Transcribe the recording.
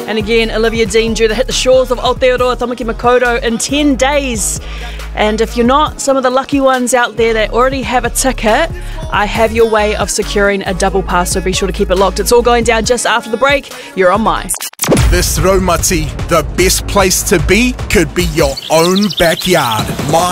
And again, Olivia Dean due to hit the shores of Aotearoa Tamaki Makaurau in 10 days. And if you're not some of the lucky ones out there that already have a ticket, I have your way of securing a double pass, so be sure to keep it locked. It's all going down just after the break. You're on Mai. This Raumati, the best place to be could be your own backyard.